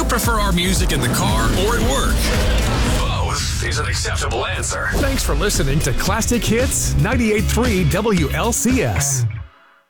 prefer our music in the car or at work? Both is an acceptable answer. Thanks for listening to Classic Hits 98.3 WLCS.